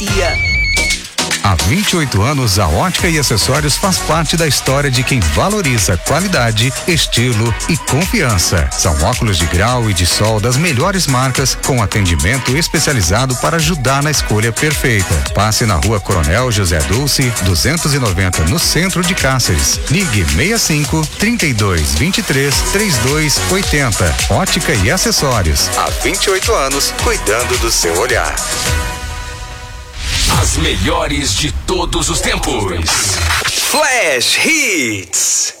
Há 28 anos, a Ótica e Acessórios faz parte da história de quem valoriza qualidade, estilo e confiança. São óculos de grau e de sol das melhores marcas, com atendimento especializado para ajudar na escolha perfeita. Passe na Rua Coronel José Dulce, 290, no centro de Cáceres. Ligue 65 32 23 32 80. Ótica e Acessórios. Há 28 anos, cuidando do seu olhar. As melhores de todos os tempos. Flash Hits.